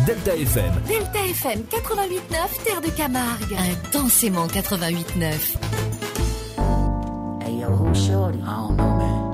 Delta FM. Delta FM 88.9, Terre de Camargue. Intensément 88.9. Hey yo, who's shorty? I don't know, man.